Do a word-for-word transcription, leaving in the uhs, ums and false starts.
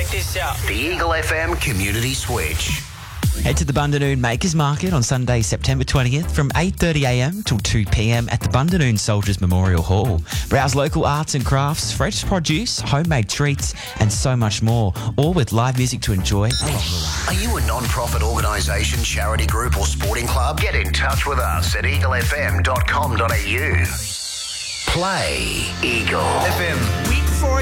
this out. The Eagle F M Community Switch. Head to the Bundanoon Makers Market on Sunday, September twentieth from eight thirty a m till two p m at the Bundanoon Soldiers Memorial Hall. Browse local arts and crafts, fresh produce, homemade treats and so much more, all with live music to enjoy along the way. Are you a non-profit organisation, charity group or sporting club? Get in touch with us at eagle f m dot com dot a u. Play Eagle F M.